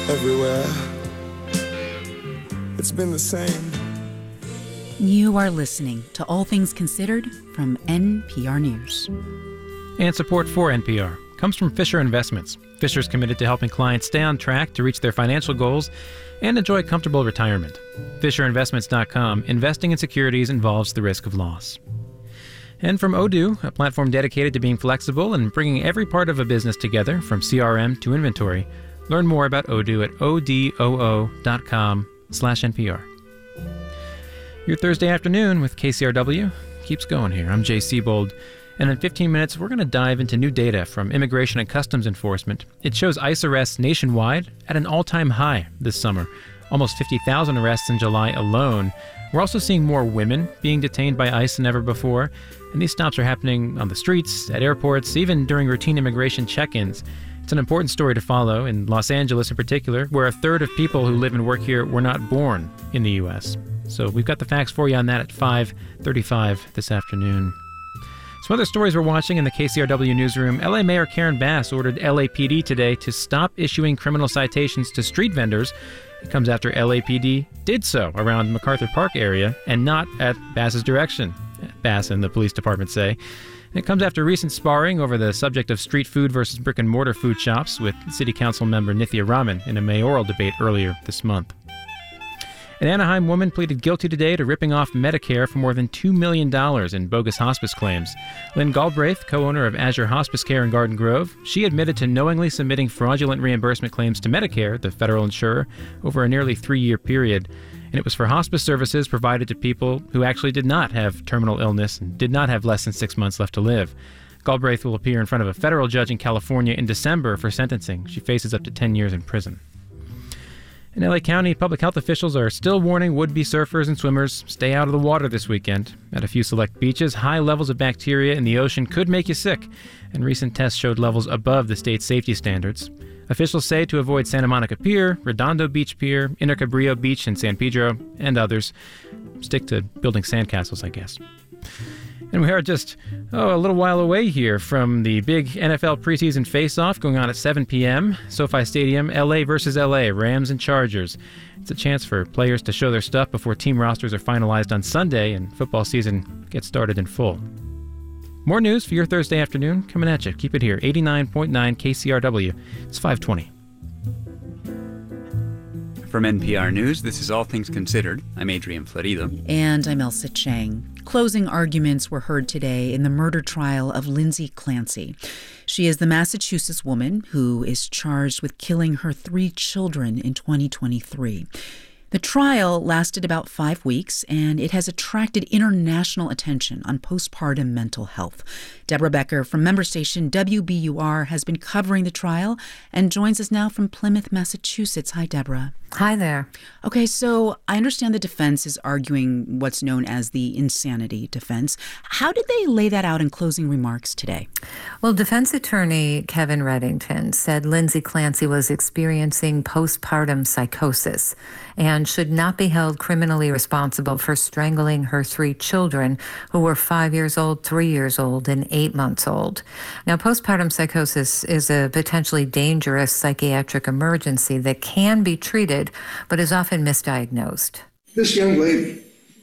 everywhere. It's been the same. You are listening to All Things Considered from NPR News. And support for NPR comes from Fisher Investments. Fisher's committed to helping clients stay on track to reach their financial goals and enjoy comfortable retirement. FisherInvestments.com. Investing in securities involves the risk of loss. And from Odoo, a platform dedicated to being flexible and bringing every part of a business together, from CRM to inventory. Learn more about Odoo at odoo.com/NPR. Your Thursday afternoon with KCRW keeps going here. I'm Jay Siebold. And in 15 minutes, we're going to dive into new data from Immigration and Customs Enforcement. It shows ICE arrests nationwide at an all-time high this summer. Almost 50,000 arrests in July alone. We're also seeing more women being detained by ICE than ever before. And these stops are happening on the streets, at airports, even during routine immigration check-ins. It's an important story to follow, in Los Angeles in particular, where a third of people who live and work here were not born in the U.S. So we've got the facts for you on that at 5:35 this afternoon. Some other stories we're watching in the KCRW newsroom. LA Mayor Karen Bass ordered LAPD today to stop issuing criminal citations to street vendors. It comes after LAPD did so around MacArthur Park area and not at Bass's direction, Bass and the police department say. And it comes after recent sparring over the subject of street food versus brick-and-mortar food shops with City Council member Nithya Raman in a mayoral debate earlier this month. An Anaheim woman pleaded guilty today to ripping off Medicare for more than $2 million in bogus hospice claims. Lynn Galbraith, co-owner of Azure Hospice Care in Garden Grove, she admitted to knowingly submitting fraudulent reimbursement claims to Medicare, the federal insurer, over a nearly 3-year period. And it was for hospice services provided to people who actually did not have terminal illness and did not have less than 6 months left to live. Galbraith will appear in front of a federal judge in California in December for sentencing. She faces up to 10 years in prison. In LA County, public health officials are still warning would-be surfers and swimmers stay out of the water this weekend. At a few select beaches, high levels of bacteria in the ocean could make you sick, and recent tests showed levels above the state's safety standards. Officials say to avoid Santa Monica Pier, Redondo Beach Pier, Inner Cabrillo Beach in San Pedro, and others. Stick to building sandcastles, I guess. And we are just, a little while away here from the big NFL preseason face-off going on at 7 p.m. SoFi Stadium, LA versus LA, Rams and Chargers. It's a chance for players to show their stuff before team rosters are finalized on Sunday and football season gets started in full. More news for your Thursday afternoon coming at you. Keep it here, 89.9 KCRW. It's 5:20. From NPR News, this is All Things Considered. I'm Adrian Florido. And I'm Elsa Chang. Closing arguments were heard today in the murder trial of Lindsay Clancy. She is the Massachusetts woman who is charged with killing her 3 children in 2023. The trial lasted about 5 weeks, and it has attracted international attention on postpartum mental health. Deborah Becker from member station WBUR has been covering the trial and joins us now from Plymouth, Massachusetts. Hi, Deborah. Hi there. Okay, so I understand the defense is arguing what's known as the insanity defense. How did they lay that out in closing remarks today? Well, defense attorney Kevin Reddington said Lindsay Clancy was experiencing postpartum psychosis and should not be held criminally responsible for strangling her 3 children, who were 5 years old, 3 years old, and 8 months old. Now, postpartum psychosis is a potentially dangerous psychiatric emergency that can be treated, but is often misdiagnosed. This young lady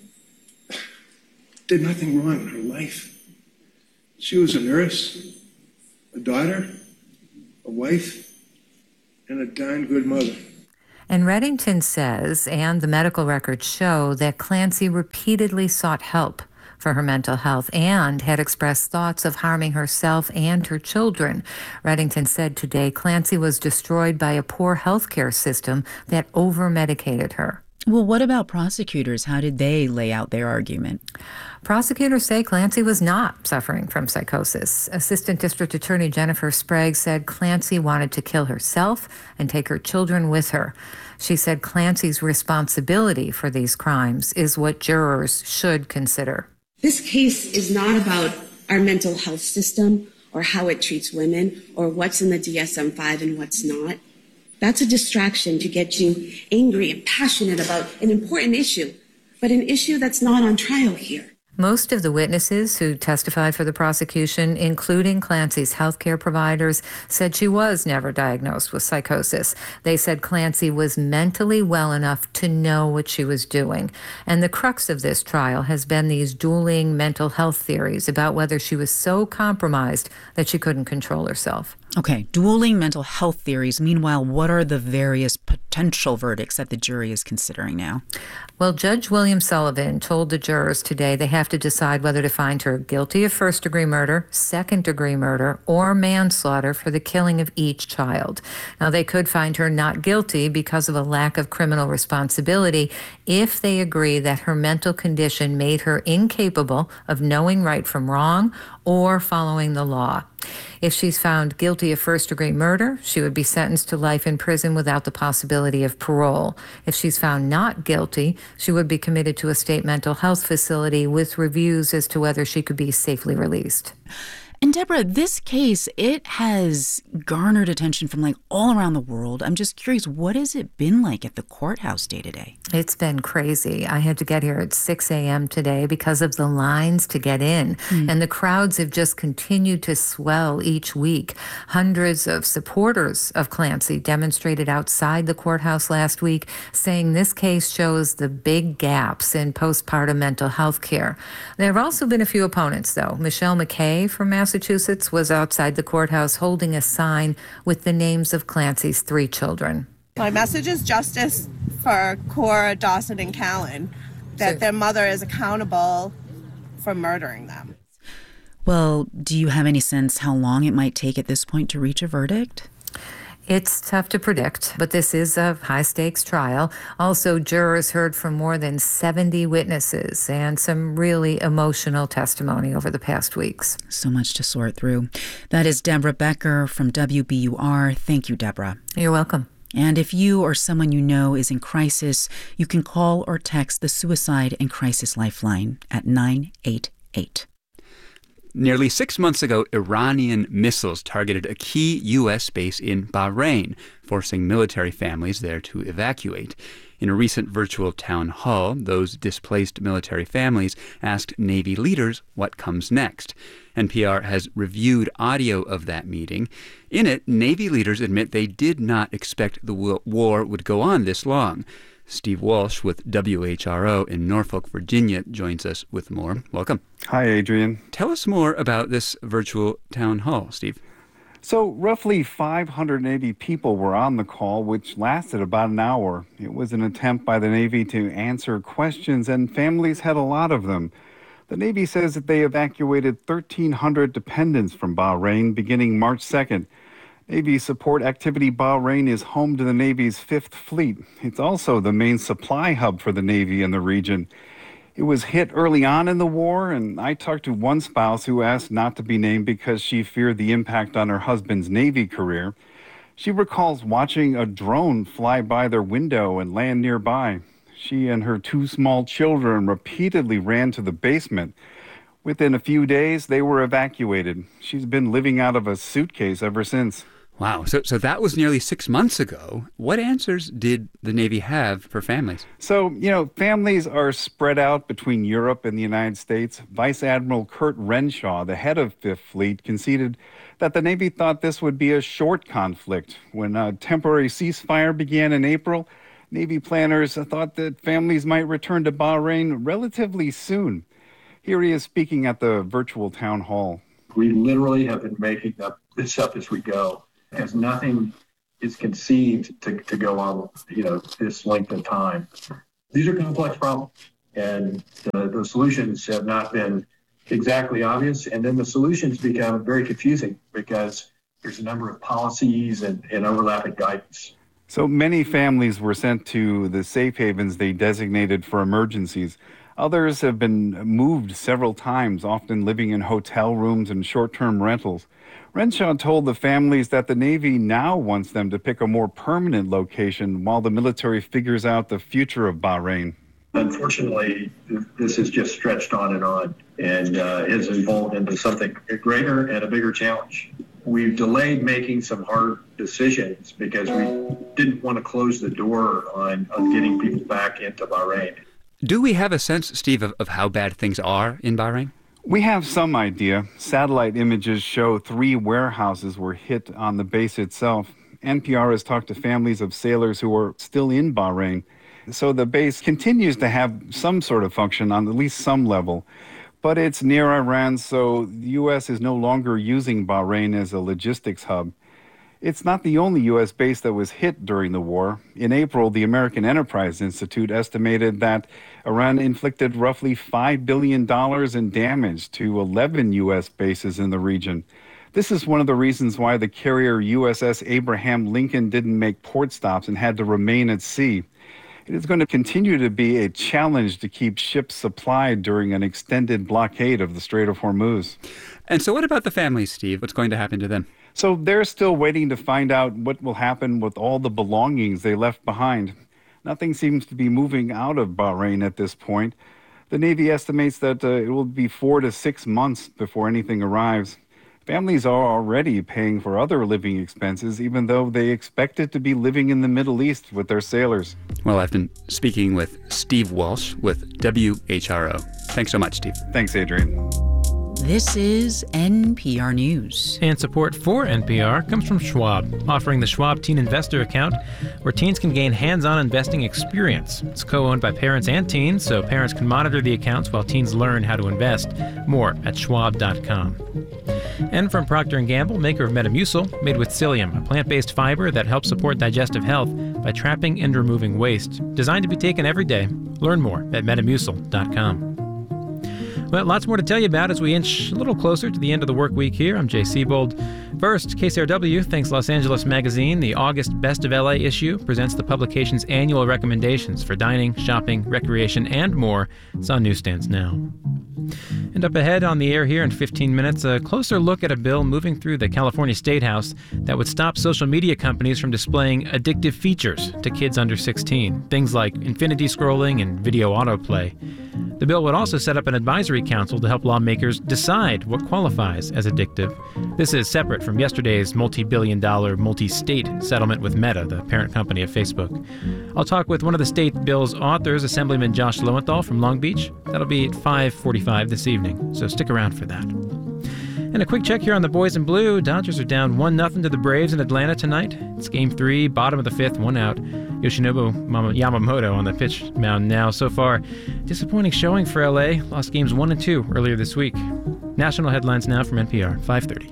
did nothing wrong in her life. She was a nurse, a daughter, a wife, and a darn good mother. And Reddington says, and the medical records show, that Clancy repeatedly sought help for her mental health and had expressed thoughts of harming herself and her children. Reddington said today Clancy was destroyed by a poor healthcare system that over-medicated her. Well, what about prosecutors? How did they lay out their argument? Prosecutors say Clancy was not suffering from psychosis. Assistant District Attorney Jennifer Sprague said Clancy wanted to kill herself and take her children with her. She said Clancy's responsibility for these crimes is what jurors should consider. This case is not about our mental health system or how it treats women or what's in the DSM-5 and what's not. That's a distraction to get you angry and passionate about an important issue, but an issue that's not on trial here. Most of the witnesses who testified for the prosecution, including Clancy's healthcare providers, said she was never diagnosed with psychosis. They said Clancy was mentally well enough to know what she was doing. And the crux of this trial has been these dueling mental health theories about whether she was so compromised that she couldn't control herself. Okay, dueling mental health theories. Meanwhile, what are the various potential verdicts that the jury is considering now? Well, Judge William Sullivan told the jurors today they have to decide whether to find her guilty of first-degree murder, second-degree murder, or manslaughter for the killing of each child. Now, they could find her not guilty because of a lack of criminal responsibility if they agree that her mental condition made her incapable of knowing right from wrong or following the law. If she's found guilty of first-degree murder, she would be sentenced to life in prison without the possibility of parole. If she's found not guilty, she would be committed to a state mental health facility with reviews as to whether she could be safely released. And Deborah, this case, it has garnered attention from all around the world. I'm just curious, what has it been like at the courthouse day to day? It's been crazy. I had to get here at 6 a.m. today because of the lines to get in. And the crowds have just continued to swell each week. Hundreds of supporters of Clancy demonstrated outside the courthouse last week, saying this case shows the big gaps in postpartum mental health care. There have also been a few opponents, though. Michelle McKay from Massachusetts was outside the courthouse holding a sign with the names of Clancy's 3 children. My message is justice for Cora, Dawson, and Callan, that their mother is accountable for murdering them. Well, do you have any sense how long it might take at this point to reach a verdict? It's tough to predict, but this is a high-stakes trial. Also, jurors heard from more than 70 witnesses and some really emotional testimony over the past weeks. So much to sort through. That is Deborah Becker from WBUR. Thank you, Deborah. You're welcome. And if you or someone you know is in crisis, you can call or text the Suicide and Crisis Lifeline at 988. Nearly 6 months ago, Iranian missiles targeted a key U.S. base in Bahrain, forcing military families there to evacuate. In a recent virtual town hall, those displaced military families asked Navy leaders what comes next. NPR has reviewed audio of that meeting. In it, Navy leaders admit they did not expect the war would go on this long. Steve Walsh with WHRO in Norfolk, Virginia, joins us with more. Welcome. Hi, Adrian. Tell us more about this virtual town hall, Steve. So roughly 580 people were on the call, which lasted about an hour. It was an attempt by the Navy to answer questions, and families had a lot of them. The Navy says that they evacuated 1,300 dependents from Bahrain beginning March 2nd. Navy Support Activity Bahrain is home to the Navy's 5th Fleet. It's also the main supply hub for the Navy in the region. It was hit early on in the war, and I talked to one spouse who asked not to be named because she feared the impact on her husband's Navy career. She recalls watching a drone fly by their window and land nearby. She and her 2 small children repeatedly ran to the basement. Within a few days, they were evacuated. She's been living out of a suitcase ever since. Wow. So that was nearly 6 months ago. What answers did the Navy have for families? So, families are spread out between Europe and the United States. Vice Admiral Kurt Renshaw, the head of 5th Fleet, conceded that the Navy thought this would be a short conflict. When a temporary ceasefire began in April, Navy planners thought that families might return to Bahrain relatively soon. Here he is speaking at the virtual town hall. We literally have been making this up as we go, as nothing is conceived to go on, this length of time. These are complex problems, and the solutions have not been exactly obvious, and then the solutions become very confusing because there's a number of policies and overlapping guidance. So many families were sent to the safe havens they designated for emergencies. Others have been moved several times, often living in hotel rooms and short-term rentals. Renshaw told the families that the Navy now wants them to pick a more permanent location while the military figures out the future of Bahrain. Unfortunately, this has just stretched on and has evolved into something greater and a bigger challenge. We've delayed making some hard decisions because we didn't want to close the door on getting people back into Bahrain. Do we have a sense, Steve, of how bad things are in Bahrain? We have some idea. Satellite images show 3 warehouses were hit on the base itself. NPR has talked to families of sailors who are still in Bahrain. So the base continues to have some sort of function on at least some level. But it's near Iran, so the U.S. is no longer using Bahrain as a logistics hub. It's not the only U.S. base that was hit during the war. In April, the American Enterprise Institute estimated that Iran inflicted roughly $5 billion in damage to 11 U.S. bases in the region. This is one of the reasons why the carrier USS Abraham Lincoln didn't make port stops and had to remain at sea. It is going to continue to be a challenge to keep ships supplied during an extended blockade of the Strait of Hormuz. And so what about the families, Steve? What's going to happen to them? So they're still waiting to find out what will happen with all the belongings they left behind. Nothing seems to be moving out of Bahrain at this point. The Navy estimates that it will be 4 to 6 months before anything arrives. Families are already paying for other living expenses, even though they expected to be living in the Middle East with their sailors. Well, I've been speaking with Steve Walsh with WHRO. Thanks so much, Steve. Thanks, Adrian. This is NPR News. And support for NPR comes from Schwab, offering the Schwab Teen Investor Account, where teens can gain hands-on investing experience. It's co-owned by parents and teens, so parents can monitor the accounts while teens learn how to invest. More at schwab.com. And from Procter & Gamble, maker of Metamucil, made with psyllium, a plant-based fiber that helps support digestive health by trapping and removing waste. Designed to be taken every day. Learn more at metamucil.com. Well, lots more to tell you about as we inch a little closer to the end of the work week here. I'm Jay Siebold. First, KCRW thanks Los Angeles Magazine. The August Best of LA issue presents the publication's annual recommendations for dining, shopping, recreation, and more. It's on newsstands now. And up ahead on the air here in 15 minutes, a closer look at a bill moving through the California State House that would stop social media companies from displaying addictive features to kids under 16, things like infinity scrolling and video autoplay. The bill would also set up an advisory council to help lawmakers decide what qualifies as addictive. This is separate from yesterday's multi-billion-dollar, multi-state settlement with Meta, the parent company of Facebook. I'll talk with one of the state bill's authors, Assemblyman Josh Lowenthal from Long Beach. That'll be at 5:45 this evening, so stick around for that. And a quick check here on the boys in blue. Dodgers are down 1-0 to the Braves in Atlanta tonight. It's Game 3, bottom of the 5th, 1 out. Yoshinobu Yamamoto on the pitch mound now. So far, disappointing showing for LA. Lost games 1 and 2 earlier this week. National headlines now from NPR, 5:30.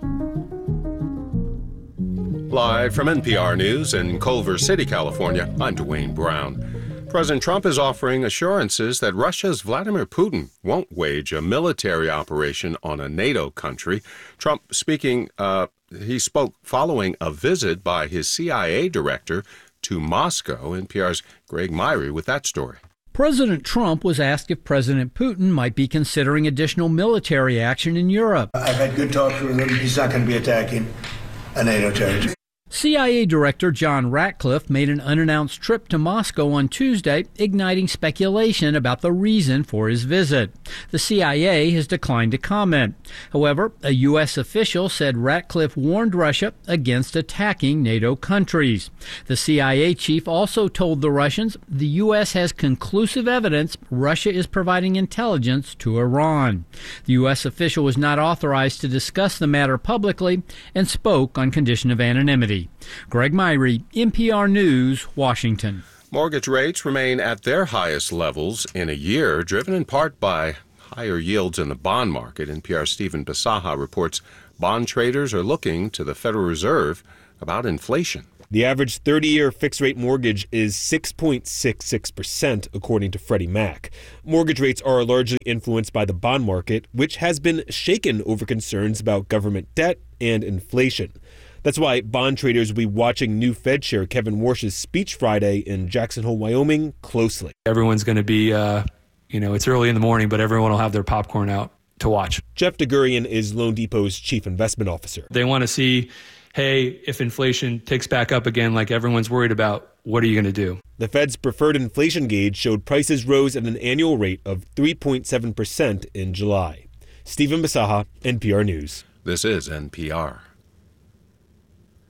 Live from NPR News in Culver City, California, I'm Dwayne Brown. President Trump is offering assurances that Russia's Vladimir Putin won't wage a military operation on a NATO country. Trump he spoke following a visit by his CIA director to Moscow. NPR's Greg Myrie with that story. President Trump was asked if President Putin might be considering additional military action in Europe. I've had good talks with him. He's not going to be attacking a NATO territory. CIA Director John Ratcliffe made an unannounced trip to Moscow on Tuesday, igniting speculation about the reason for his visit. The CIA has declined to comment. However, a U.S. official said Ratcliffe warned Russia against attacking NATO countries. The CIA chief also told the Russians the U.S. has conclusive evidence Russia is providing intelligence to Iran. The U.S. official was not authorized to discuss the matter publicly and spoke on condition of anonymity. Greg Myrie, NPR News, Washington. Mortgage rates remain at their highest levels in a year, driven in part by higher yields in the bond market. NPR's Stephen Bisaha reports bond traders are looking to the Federal Reserve about inflation. The average 30-year fixed-rate mortgage is 6.66%, according to Freddie Mac. Mortgage rates are largely influenced by the bond market, which has been shaken over concerns about government debt and inflation. That's why bond traders will be watching new Fed Chair Kevin Warsh's speech Friday in Jackson Hole, Wyoming, closely. Everyone's going to be, it's early in the morning, but everyone will have their popcorn out to watch. Jeff DeGurian is Loan Depot's chief investment officer. They want to see, hey, if inflation ticks back up again like everyone's worried about, what are you going to do? The Fed's preferred inflation gauge showed prices rose at an annual rate of 3.7% in July. Stephen Bisaha, NPR News. This is NPR.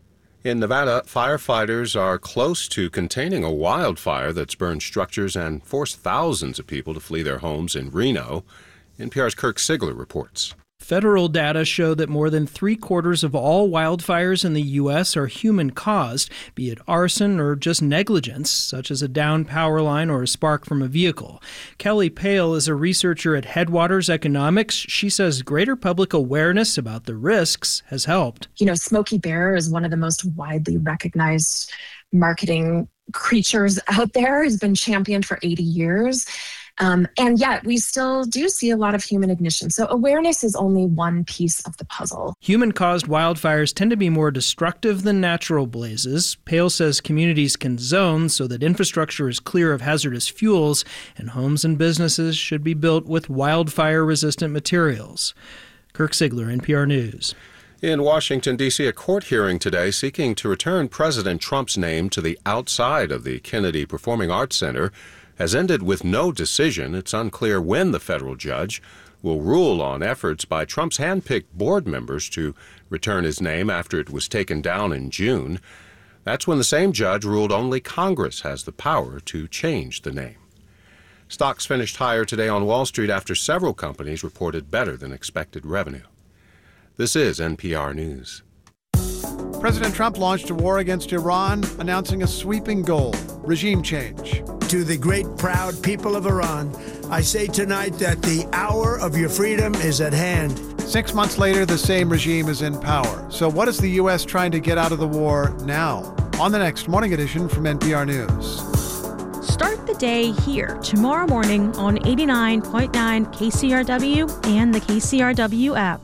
In Nevada, firefighters are close to containing a wildfire that's burned structures and forced thousands of people to flee their homes in Reno. NPR's Kirk Sigler reports. Federal data show that more than 3/4 of all wildfires in the U.S. are human-caused, be it arson or just negligence, such as a downed power line or a spark from a vehicle. Kelly Pale is a researcher at Headwaters Economics. She says greater public awareness about the risks has helped. Smokey Bear is one of the most widely recognized marketing creatures out there, has been championed for 80 years. And yet we still do see a lot of human ignition. So awareness is only one piece of the puzzle. Human-caused wildfires tend to be more destructive than natural blazes. Pale says communities can zone so that infrastructure is clear of hazardous fuels, and homes and businesses should be built with wildfire-resistant materials. Kirk Sigler, NPR News. In Washington, D.C., a court hearing today seeking to return President Trump's name to the outside of the Kennedy Performing Arts Center has ended with no decision. It's unclear when the federal judge will rule on efforts by Trump's handpicked board members to return his name after it was taken down in June. That's when the same judge ruled only Congress has the power to change the name. Stocks finished higher today on Wall Street after several companies reported better than expected revenue. This is NPR News. President Trump launched a war against Iran, announcing a sweeping goal: regime change. To the great, proud people of Iran, I say tonight that the hour of your freedom is at hand. 6 months later, the same regime is in power. So what is the U.S. trying to get out of the war now? On the next Morning Edition from NPR News. Start the day here tomorrow morning on 89.9 KCRW and the KCRW app.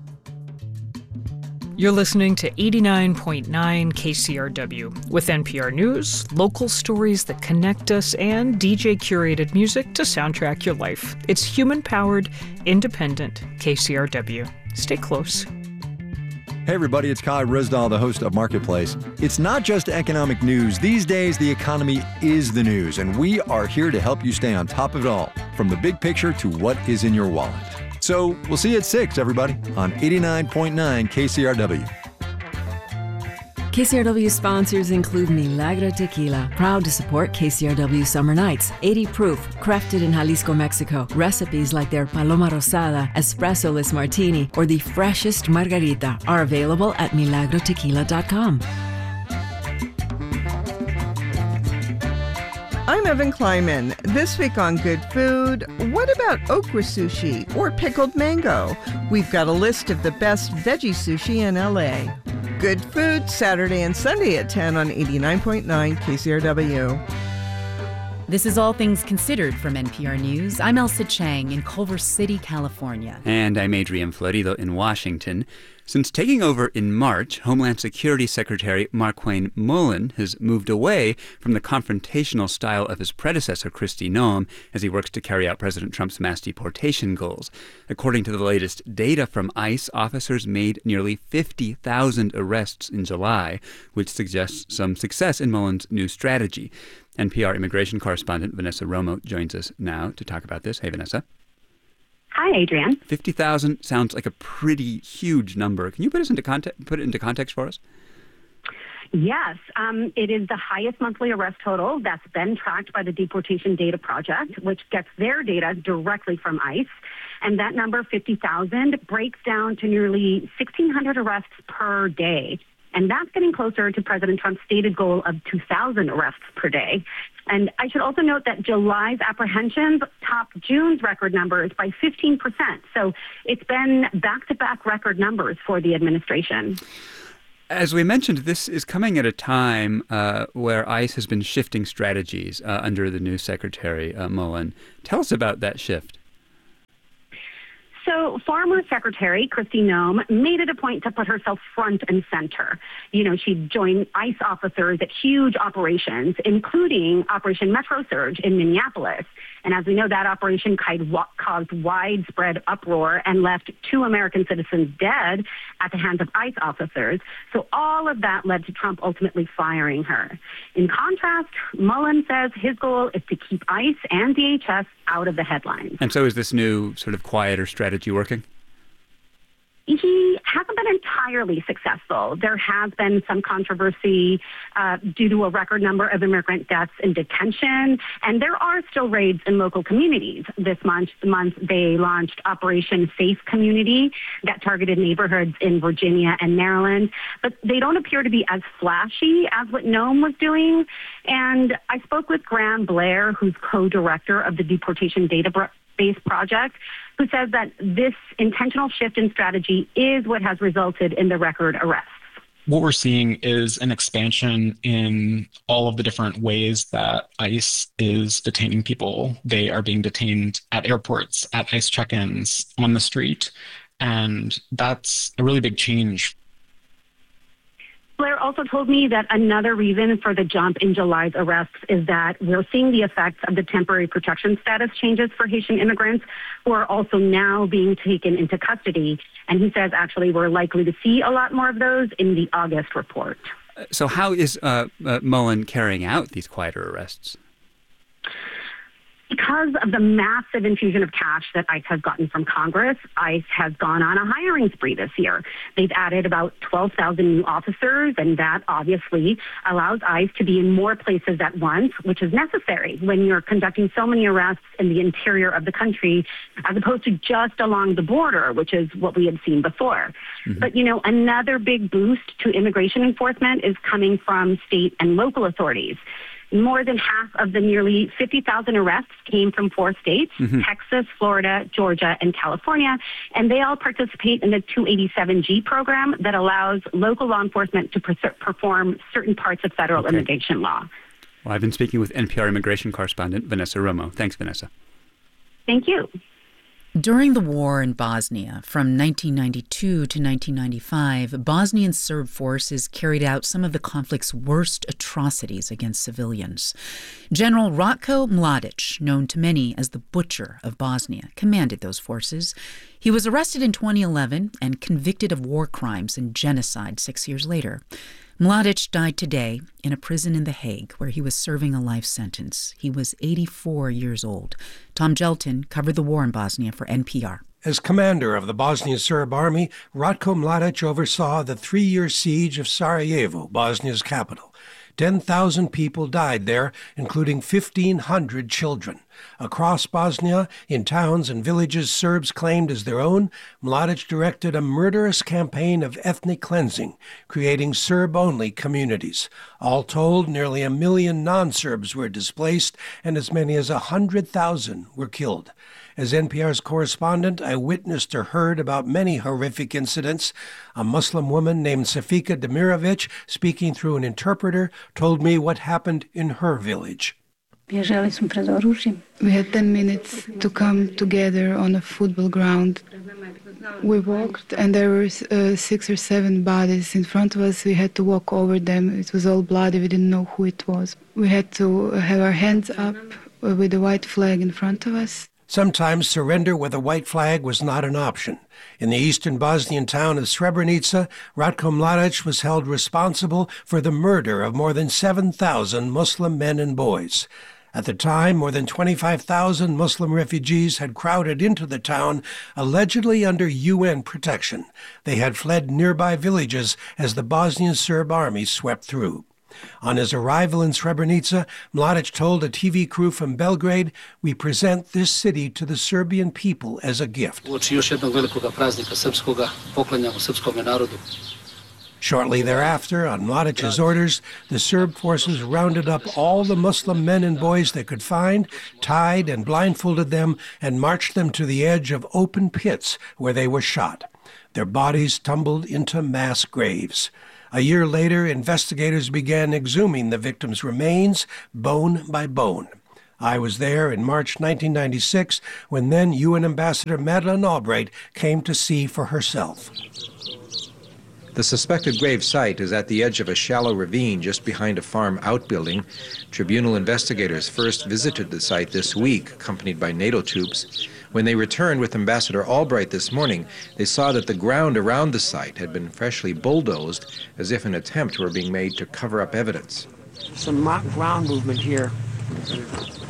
You're listening to 89.9 KCRW with NPR News, local stories that connect us, and DJ-curated music to soundtrack your life. It's human-powered, independent KCRW. Stay close. Hey everybody, it's Kai Risdahl, the host of Marketplace. It's not just economic news. These days, the economy is the news, and we are here to help you stay on top of it all, from the big picture to what is in your wallet. So we'll see you at 6, everybody, on 89.9 KCRW. KCRW sponsors include Milagro Tequila, proud to support KCRW Summer Nights. 80 proof, crafted in Jalisco, Mexico. Recipes like their Paloma Rosada, Espresso-less Martini, or the freshest Margarita are available at milagrotequila.com. I'm Evan Kleiman. This week on Good Food, what about okra sushi or pickled mango? We've got a list of the best veggie sushi in LA. Good Food, Saturday and Sunday at 10 on 89.9 KCRW. This is All Things Considered from NPR News. I'm Elsa Chang in Culver City, California. And I'm Adrian Florido in Washington. Since taking over in March, Homeland Security Secretary Markwayne Mullin has moved away from the confrontational style of his predecessor, Kristi Noem, as he works to carry out President Trump's mass deportation goals. According to the latest data from ICE, officers made nearly 50,000 arrests in July, which suggests some success in Mullin's new strategy. NPR immigration correspondent Vanessa Romo joins us now to talk about this. Hey, Vanessa. Hi, Adrian. 50,000 sounds like a pretty huge number. Can you put it into context for us? Yes, it is the highest monthly arrest total that's been tracked by the Deportation Data Project, which gets their data directly from ICE. And that number, 50,000, breaks down to nearly 1,600 arrests per day. And that's getting closer to President Trump's stated goal of 2,000 arrests per day. And I should also note that July's apprehensions topped June's record numbers by 15%. So it's been back-to-back record numbers for the administration. As we mentioned, this is coming at a time where ICE has been shifting strategies under the new Secretary Mullin. Tell us about that shift. So former Secretary Kristi Noem made it a point to put herself front and center. You know, she'd join ICE officers at huge operations, including Operation Metro Surge in Minneapolis. And as we know, that operation caused widespread uproar and left 2 American citizens dead at the hands of ICE officers. So all of that led to Trump ultimately firing her. In contrast, Mullin says his goal is to keep ICE and DHS out of the headlines. And so is this new sort of quieter strategy working? he hasn't been entirely successful. There has been some controversy due to a record number of immigrant deaths in detention, and there are still raids in local communities. This month they launched Operation Safe Community that targeted neighborhoods in Virginia and Maryland, but they don't appear to be as flashy as what Nome was doing. And I spoke with Graham Blair, who's co-director of the Deportation Database Project, who says that this intentional shift in strategy is what has resulted in the record arrests. What we're seeing is an expansion in all of the different ways that ICE is detaining people. They are being detained at airports, at ICE check-ins, on the street, and that's a really big change. Blair also told me that another reason for the jump in July's arrests is that we're seeing the effects of the temporary protection status changes for Haitian immigrants who are also now being taken into custody. And he says actually we're likely to see a lot more of those in the August report. So how is Mullen carrying out these quieter arrests? Because of the massive infusion of cash that ICE has gotten from Congress, ICE has gone on a hiring spree this year. They've added about 12,000 new officers, and that obviously allows ICE to be in more places at once, which is necessary when you're conducting so many arrests in the interior of the country, as opposed to just along the border, which is what we had seen before. Mm-hmm. But, another big boost to immigration enforcement is coming from state and local authorities. More than half of the nearly 50,000 arrests came from 4 states, Texas, Florida, Georgia, and California, and they all participate in the 287G program that allows local law enforcement to perform certain parts of federal immigration law. Well, I've been speaking with NPR immigration correspondent Vanessa Romo. Thanks, Vanessa. Thank you. During the war in Bosnia, from 1992 to 1995, Bosnian Serb forces carried out some of the conflict's worst atrocities against civilians. General Ratko Mladic, known to many as the Butcher of Bosnia, commanded those forces. He was arrested in 2011 and convicted of war crimes and genocide 6 years later. Mladic died today in a prison in The Hague where he was serving a life sentence. He was 84 years old. Tom Gelton covered the war in Bosnia for NPR. As commander of the Bosnian Serb army, Ratko Mladic oversaw the 3-year siege of Sarajevo, Bosnia's capital. 10,000 people died there, including 1,500 children. Across Bosnia, in towns and villages Serbs claimed as their own, Mladic directed a murderous campaign of ethnic cleansing, creating Serb-only communities. All told, nearly 1 million non-Serbs were displaced, and as many as 100,000 were killed. As NPR's correspondent, I witnessed or heard about many horrific incidents. A Muslim woman named Safika Demirovic, speaking through an interpreter, told me what happened in her village. We had 10 minutes to come together on a football ground. We walked and there were 6 or 7 bodies in front of us. We had to walk over them. It was all bloody. We didn't know who it was. We had to have our hands up with a white flag in front of us. Sometimes surrender with a white flag was not an option. In the eastern Bosnian town of Srebrenica, Ratko Mladic was held responsible for the murder of more than 7,000 Muslim men and boys. At the time, more than 25,000 Muslim refugees had crowded into the town, allegedly under UN protection. They had fled nearby villages as the Bosnian Serb army swept through. On his arrival in Srebrenica, Mladic told a TV crew from Belgrade, "We present this city to the Serbian people as a gift." Shortly thereafter, on Mladic's orders, the Serb forces rounded up all the Muslim men and boys they could find, tied and blindfolded them, and marched them to the edge of open pits where they were shot. Their bodies tumbled into mass graves. A year later, investigators began exhuming the victims' remains, bone by bone. I was there in March 1996 when then UN Ambassador Madeleine Albright came to see for herself. The suspected grave site is at the edge of a shallow ravine just behind a farm outbuilding. Tribunal investigators first visited the site this week, accompanied by NATO troops. When they returned with Ambassador Albright this morning, they saw that the ground around the site had been freshly bulldozed, as if an attempt were being made to cover up evidence. Some mock ground movement here.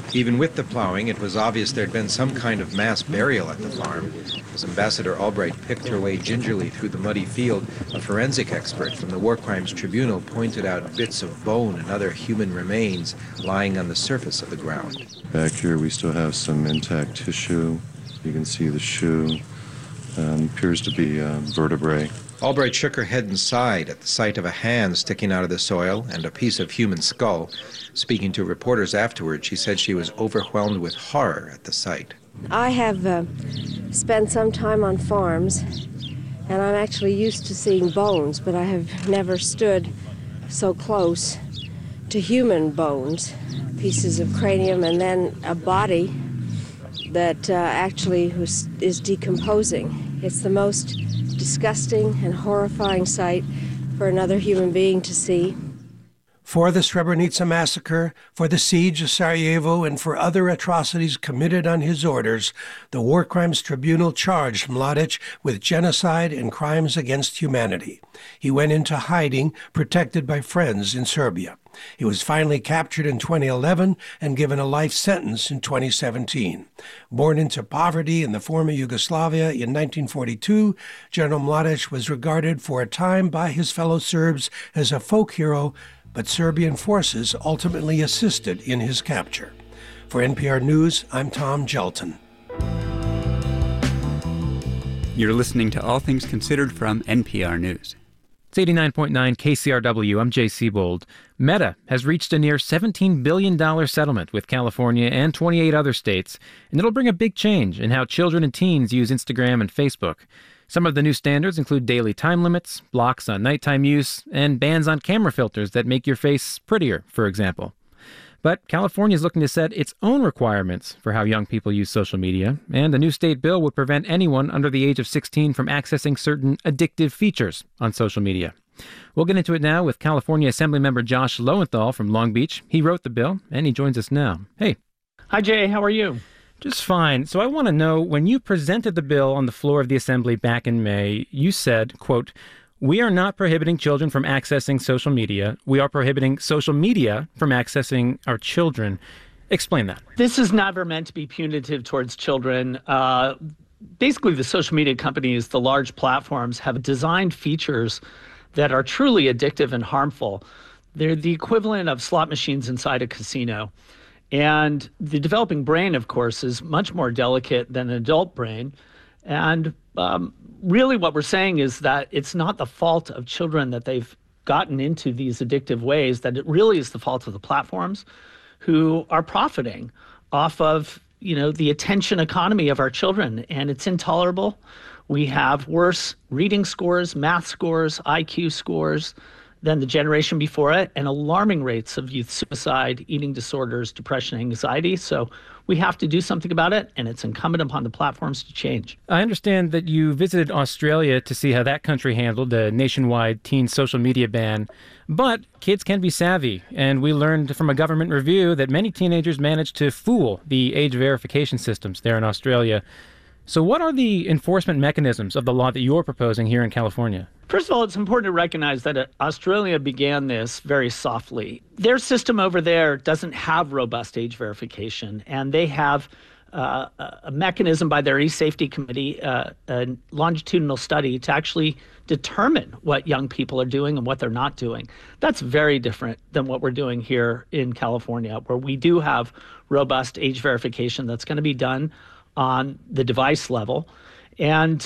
Even with the plowing, it was obvious there'd been some kind of mass burial at the farm. As Ambassador Albright picked her way gingerly through the muddy field, a forensic expert from the War Crimes Tribunal pointed out bits of bone and other human remains lying on the surface of the ground. Back here we still have some intact tissue. You can see the shoe. Appears to be vertebrae. Albright shook her head and sighed at the sight of a hand sticking out of the soil and a piece of human skull. Speaking to reporters afterward, she said she was overwhelmed with horror at the sight. I have spent some time on farms, and I'm actually used to seeing bones, but I have never stood so close to human bones, pieces of cranium, and then a body that actually is decomposing. It's the most disgusting and horrifying sight for another human being to see. For the Srebrenica massacre, for the siege of Sarajevo, and for other atrocities committed on his orders, the War Crimes Tribunal charged Mladic with genocide and crimes against humanity. He went into hiding, protected by friends in Serbia. He was finally captured in 2011 and given a life sentence in 2017. Born into poverty in the former Yugoslavia in 1942, General Mladic was regarded for a time by his fellow Serbs as a folk hero, but Serbian forces ultimately assisted in his capture. For NPR News, I'm Tom Gelton. You're listening to All Things Considered from NPR News. It's 89.9 KCRW. I'm Jay Siebold. Meta has reached a near $17 billion settlement with California and 28 other states, and it'll bring a big change in how children and teens use Instagram and Facebook. Some of the new standards include daily time limits, blocks on nighttime use, and bans on camera filters that make your face prettier, for example. But California is looking to set its own requirements for how young people use social media, and a new state bill would prevent anyone under the age of 16 from accessing certain addictive features on social media. We'll get into it now with California Assemblymember Josh Lowenthal from Long Beach. He wrote the bill, and he joins us now. Hey. Hi, Jay. How are you? Just fine. So I want to know, when you presented the bill on the floor of the Assembly back in May, you said, quote, "We are not prohibiting children from accessing social media. We are prohibiting social media from accessing our children." Explain that. This is never meant to be punitive towards children. Basically, the social media companies, the large platforms, have designed features that are truly addictive and harmful. They're the equivalent of slot machines inside a casino. And the developing brain, of course, is much more delicate than an adult brain. And really what we're saying is that it's not the fault of children that they've gotten into these addictive ways, that it really is the fault of the platforms who are profiting off of, the attention economy of our children. And it's intolerable. We have worse reading scores, math scores, IQ scores than the generation before it, and alarming rates of youth suicide, eating disorders, depression, anxiety. So we have to do something about it, and it's incumbent upon the platforms to change. I understand that you visited Australia to see how that country handled a nationwide teen social media ban, but kids can be savvy, and we learned from a government review that many teenagers managed to fool the age verification systems there in Australia. So what are the enforcement mechanisms of the law that you're proposing here in California? First of all, it's important to recognize that Australia began this very softly. Their system over there doesn't have robust age verification, and they have a mechanism by their e-safety committee, a longitudinal study to actually determine what young people are doing and what they're not doing. That's very different than what we're doing here in California, where we do have robust age verification that's going to be done on the device level. And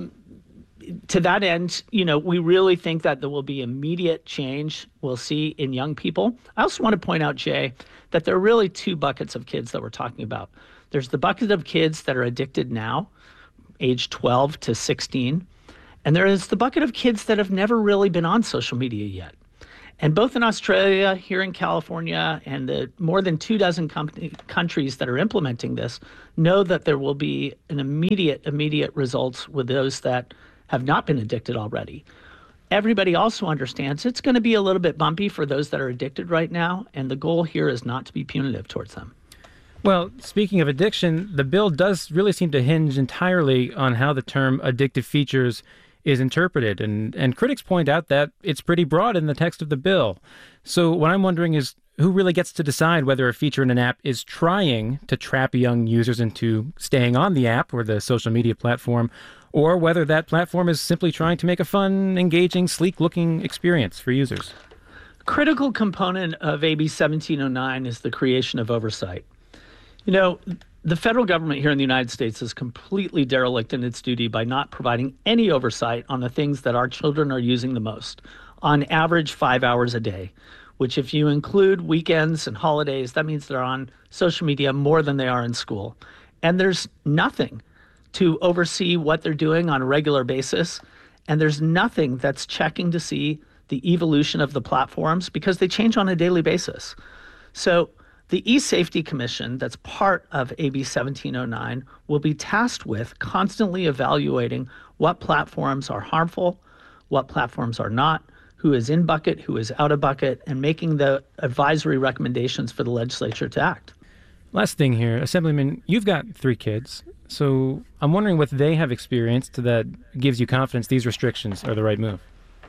to that end, we really think that there will be immediate change we'll see in young people. I also want to point out, Jay, that there are really two buckets of kids that we're talking about. There's the bucket of kids that are addicted now, age 12 to 16, and there is the bucket of kids that have never really been on social media yet. And both in Australia, here in California, and the more than 24 countries that are implementing this know that there will be an immediate results with those that have not been addicted already. Everybody also understands it's going to be a little bit bumpy for those that are addicted right now, and the goal here is not to be punitive towards them. Well, speaking of addiction, the bill does really seem to hinge entirely on how the term addictive features is interpreted, and critics point out that it's pretty broad in the text of the bill. So what I'm wondering is, who really gets to decide whether a feature in an app is trying to trap young users into staying on the app or the social media platform, or whether that platform is simply trying to make a fun, engaging, sleek-looking experience for users? Critical component of AB 1709 is the creation of oversight. The federal government here in the United States is completely derelict in its duty by not providing any oversight on the things that our children are using the most, on average 5 hours a day, which if you include weekends and holidays, that means they're on social media more than they are in school. And there's nothing to oversee what they're doing on a regular basis. And there's nothing that's checking to see the evolution of the platforms because they change on a daily basis. So the eSafety Commission, that's part of AB 1709, will be tasked with constantly evaluating what platforms are harmful, what platforms are not, who is in bucket, who is out of bucket, and making the advisory recommendations for the legislature to act. Last thing here, Assemblyman, you've got 3 kids, so I'm wondering what they have experienced that gives you confidence these restrictions are the right move.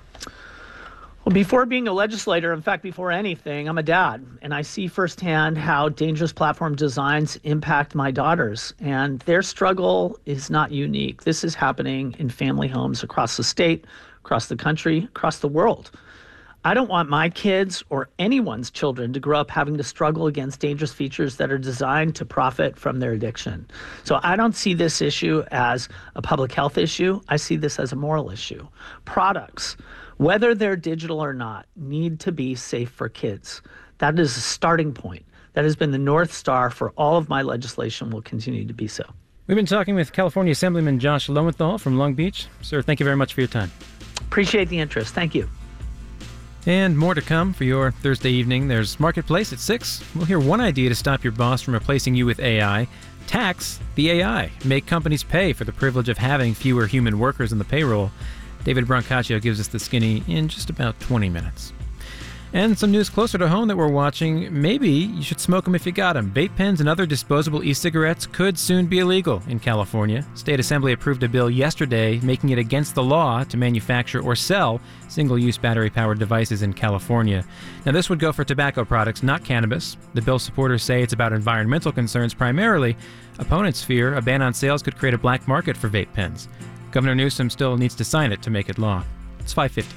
Well, before being a legislator, in fact, before anything, I'm a dad, and I see firsthand how dangerous platform designs impact my daughters, and their struggle is not unique. This is happening in family homes across the state, across the country, across the world. I don't want my kids or anyone's children to grow up having to struggle against dangerous features that are designed to profit from their addiction. So I don't see this issue as a public health issue. I see this as a moral issue. Products, whether they're digital or not, need to be safe for kids. That is a starting point. That has been the North Star for all of my legislation, will continue to be so. We've been talking with California Assemblyman Josh Lowenthal from Long Beach. Sir, thank you very much for your time. Appreciate the interest. Thank you. And more to come for your Thursday evening. There's Marketplace at 6. We'll hear one idea to stop your boss from replacing you with AI. Tax the AI. Make companies pay for the privilege of having fewer human workers in the payroll. David Brancaccio gives us the skinny in just about 20 minutes. And some news closer to home that we're watching. Maybe you should smoke them if you got them. Vape pens and other disposable e-cigarettes could soon be illegal in California. State Assembly approved a bill yesterday making it against the law to manufacture or sell single-use battery-powered devices in California. Now, this would go for tobacco products, not cannabis. The bill's supporters say it's about environmental concerns primarily. Opponents fear a ban on sales could create a black market for vape pens. Governor Newsom still needs to sign it to make it law. It's 5:50.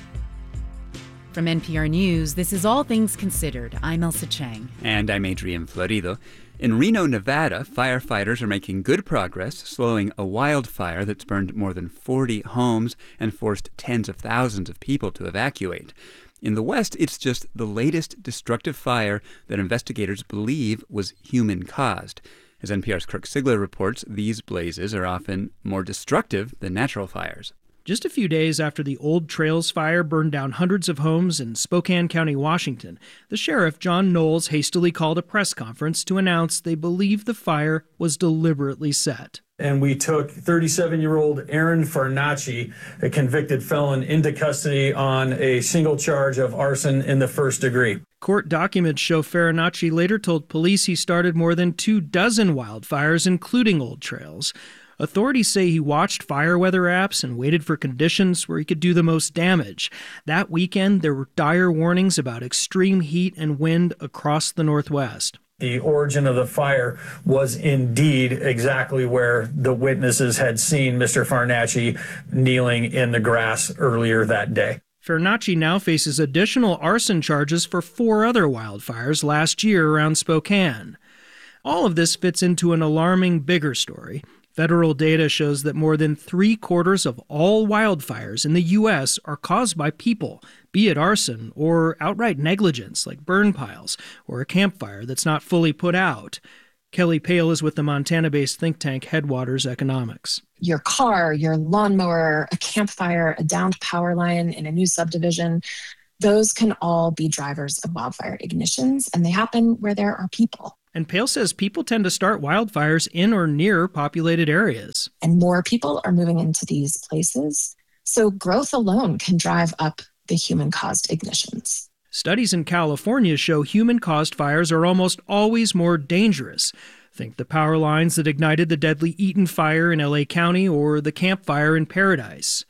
From NPR News, this is All Things Considered. I'm Elsa Chang. And I'm Adrian Florido. In Reno, Nevada, firefighters are making good progress slowing a wildfire that's burned more than 40 homes and forced tens of thousands of people to evacuate. In the West, it's just the latest destructive fire that investigators believe was human-caused. As NPR's Kirk Sigler reports, these blazes are often more destructive than natural fires. Just a few days after the Old Trails fire burned down hundreds of homes in Spokane County, Washington, the sheriff, John Knowles, hastily called a press conference to announce they believe the fire was deliberately set. And we took 37-year-old Aaron Farnacci, a convicted felon, into custody on a single charge of arson in the first degree. Court documents show Farnacci later told police he started more than 24 wildfires, including Old Trails. Authorities say he watched fire weather apps and waited for conditions where he could do the most damage. That weekend, there were dire warnings about extreme heat and wind across the Northwest. The origin of the fire was indeed exactly where the witnesses had seen Mr. Farnacci kneeling in the grass earlier that day. Farnacci now faces additional arson charges for 4 other wildfires last year around Spokane. All of this fits into an alarming, bigger story. Federal data shows that more than 3/4 of all wildfires in the U.S. are caused by people, be it arson or outright negligence like burn piles or a campfire that's not fully put out. Kelly Pale is with the Montana-based think tank Headwaters Economics. Your car, your lawnmower, a campfire, a downed power line in a new subdivision, those can all be drivers of wildfire ignitions, and they happen where there are people. And Pale says people tend to start wildfires in or near populated areas. And more people are moving into these places. So growth alone can drive up the human-caused ignitions. Studies in California show human-caused fires are almost always more dangerous. Think the power lines that ignited the deadly Eaton fire in LA County or the Camp Fire in Paradise.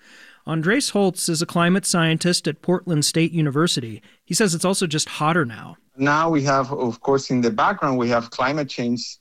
Andres Holtz is a climate scientist at Portland State University. He says it's also just hotter now. Now we have, of course, in the background, we have climate change